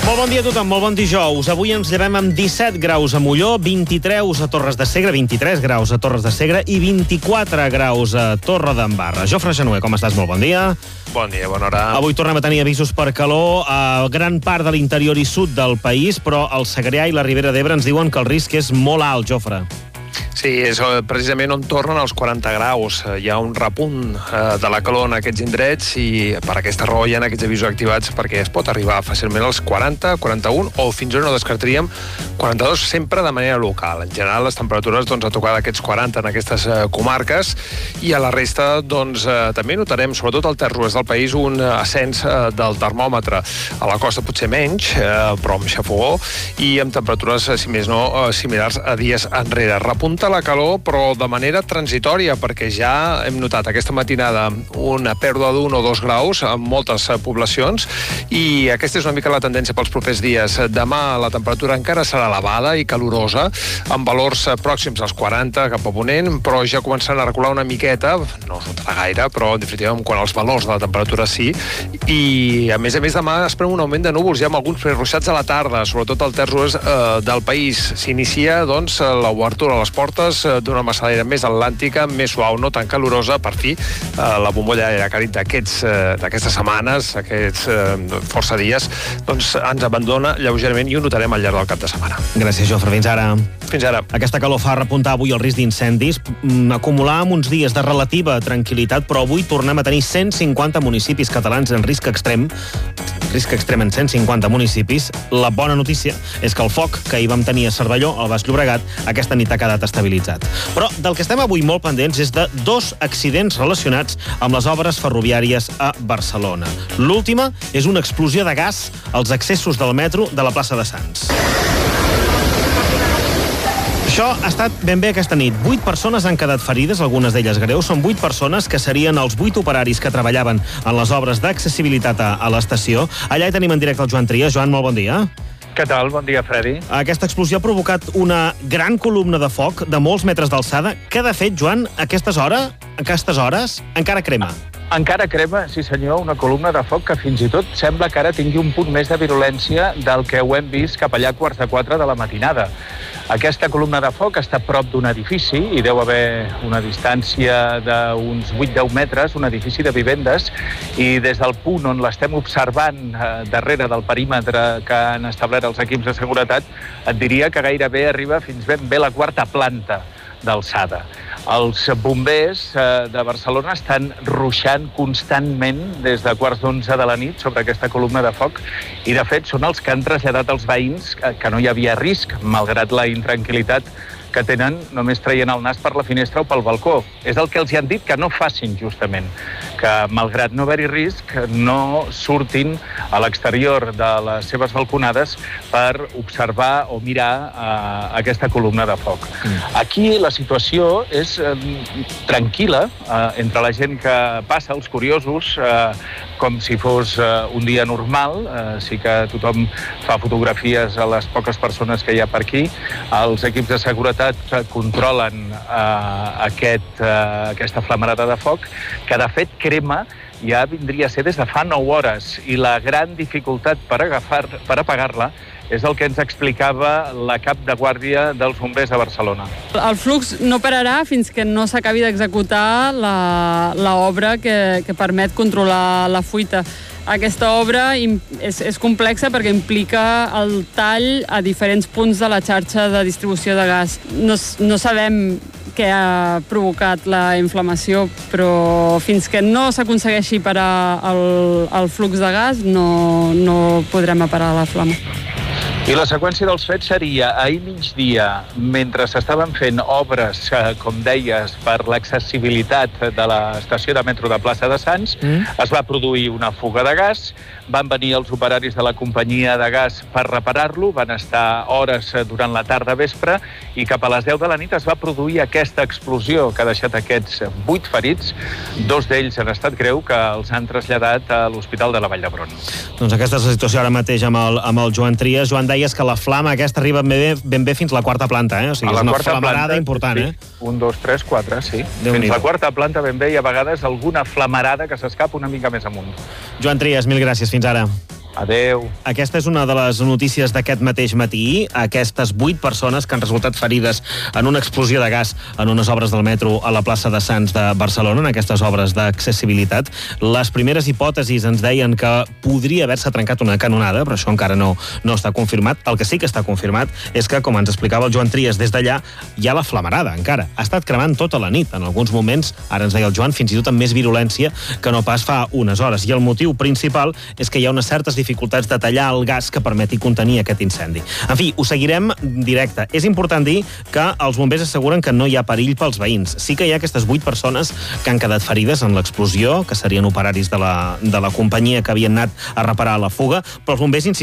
Molt bon dia a tothom, molt bon dijous. Avui ens llevem amb 17 graus a Molló, 23 a Torres de Segre, 23 graus a Torres de Segre i 24 graus a Torredembarra. Jofre Genuer, com estàs? Molt bon dia. Bon dia, bona hora. Avui tornem a tenir avisos per calor a gran part de l'interior i sud del país, però el Segrià i la Ribera d'Ebre ens diuen que el risc és molt alt, Jofre. Sí, és precisament on tornen els 40 graus. Hi ha un repunt de la calor en aquests indrets i per aquesta raó hi ha aquests avisos activats perquè es pot arribar fàcilment als 40, 41 o fins i tot no descartaríem 42 sempre de manera local. En general les temperatures a tocar d'aquests 40 en aquestes comarques i a la resta també notarem sobretot al terç del país un ascens del termòmetre. A la costa potser menys, però amb xafogó i amb temperatures, si més no, similars a dies enrere. Repunta la calor, però de manera transitòria, perquè ja hem notat aquesta matinada una pèrdua d'1 o 2 graus en moltes poblacions i aquesta és una mica la tendència pels propers dies. Demà la temperatura encara serà elevada i calorosa, amb valors pròxims als 40 cap a ponent, però ja començaran a recular una miqueta, no es notarà gaire, però en definitiva quan els valors de la temperatura sí, i a més demà esperem un augment de núvols, ja amb alguns ruixats a la tarda, sobretot al terç del país. S'inicia, l'obertura a les portes d'una maçanera més atlàntica, més suau, no tan calorosa. Per fi, la bombolla d'aire càlid d'aquestes setmanes, aquests força dies, ens abandona lleugerament i ho notarem al llarg del cap de setmana. Gràcies, Jofre. Fins ara. Fins ara. Aquesta calor fa repuntar avui el risc d'incendis. Acumulàvem uns dies de relativa tranquil·litat, però avui tornem a tenir 150 municipis catalans en risc extrem en 150 municipis. La bona notícia és que el foc que hi vam tenir a Cervelló, al Baix Llobregat, aquesta nit ha quedat estabilitzat. Però del que estem avui molt pendents és de 2 accidents relacionats amb les obres ferroviàries a Barcelona. L'última és una explosió de gas als accessos del metro de la plaça de Sants. Això ha estat ben bé aquesta nit. 8 persones han quedat ferides, algunes d'elles greus. Són 8 persones que serien els 8 operaris que treballaven en les obres d'accessibilitat a l'estació. Allà hi tenim en directe el Joan Trias. Joan, molt bon dia. Què tal? Bon dia, Freddy. Aquesta explosió ha provocat una gran columna de foc de molts metres d'alçada que, de fet, Joan, a aquestes hores encara crema. Encara crema, sí senyor, una columna de foc que fins i tot sembla que ara tingui un punt més de virulència del que ho hem vist cap allà a 3:15 de la matinada. Aquesta columna de foc està a prop d'un edifici i deu haver una distància d'uns 8-10 metres, un edifici de vivendes, i des del punt on l'estem observant darrere del perímetre que han establert els equips de seguretat, et diria que gairebé arriba fins ben bé la 4ª planta d'alçada. Els bombers de Barcelona estan ruixant constantment des de 11:15 de la nit sobre aquesta columna de foc i, de fet, són els que han traslladat als veïns que no hi havia risc, malgrat la intranquil·litat que tenen només traient el nas per la finestra o pel balcó. És el que els han dit que no facin, justament, que malgrat no haver-hi risc, no surtin a l'exterior de les seves balconades per observar o mirar aquesta columna de foc. Aquí la situació és tranquil·la entre la gent que passa, els curiosos, com si fos un dia normal. Sí que tothom fa fotografies a les poques persones que hi ha per aquí. Els equips de seguretat controlen aquesta flamarada de foc, que de fet crema ja vindria a ser des de fa 9 hores, i la gran dificultat per apagar-la és el que ens explicava la cap de guàrdia dels bombers de Barcelona. El flux no pararà fins que no s'acabi d'executar l'obra que permet controlar la fuita. Aquesta obra és complexa perquè implica el tall a diferents punts de la xarxa de distribució de gas. No sabem què ha provocat la inflamació, però fins que no s'aconsegueixi parar el flux de gas no podrem parar la flama. I la seqüència dels fets seria ahir migdia, mentre s'estaven fent obres, com deies, per l'accessibilitat de l'estació de metro de Plaça de Sants, es va produir una fuga de gas, van venir els operaris de la companyia de gas per reparar-lo, van estar hores durant la tarda vespre i cap a les 10 de la nit es va produir aquesta explosió que ha deixat aquests 8 ferits. 2 d'ells han estat greu, que els han traslladat a l'Hospital de la Vall d'Hebron. Doncs aquesta és la situació ara mateix amb el Joan Trias. Joan, deies que la flama aquesta arriba ben bé fins a la 4ª planta, O sigui, és una flamarada important, sí. 1, 2, 3, 4, sí. Fins a la 4ª planta ben bé, i a vegades alguna flamarada que s'escapa una mica més amunt. Joan Trias, mil gràcies. Fins ara. Adéu. Aquesta és una de les notícies d'aquest mateix matí. Aquestes 8 persones que han resultat ferides en una explosió de gas en unes obres del metro a la plaça de Sants de Barcelona, en aquestes obres d'accessibilitat. Les primeres hipòtesis ens deien que podria haver-se trencat una canonada, però això encara no està confirmat. El que sí que està confirmat és que, com ens explicava el Joan Trias des d'allà, hi ha la flamarada encara. Ha estat cremant tota la nit, en alguns moments, ara ens deia el Joan, fins i tot amb més virulència que no pas fa unes hores. I el motiu principal és que hi ha unes certes dificultats de tallar el gas que permeti contenir aquest incendi. En fi, ho seguirem directe. És important dir que els bombers asseguren que no hi ha perill pels veïns. Sí que hi ha aquestes 8 persones que han quedat ferides en l'explosió, que serien operaris de la companyia que havien anat a reparar la fuga, però els bombers insisteixen